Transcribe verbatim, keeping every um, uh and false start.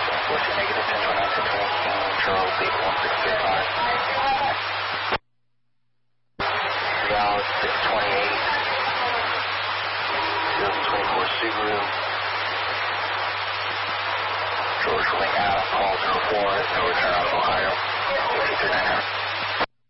fourteen negative, ten twenty-nine, ten twenty-one, Charles, eight one six three five. Dallas, six twenty-eight, zero twenty-four Subaru. George Wing out, call zero four, no return out of Ohio, eight three nine nine.